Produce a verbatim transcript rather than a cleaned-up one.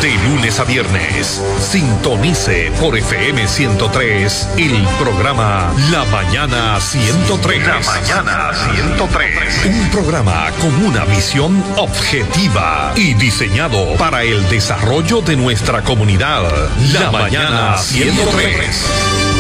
De lunes a viernes, sintonice por F M ciento tres el programa La Mañana ciento tres. La Mañana ciento tres. Un programa con una visión objetiva y diseñado para el desarrollo de nuestra comunidad. La, La Mañana ciento tres.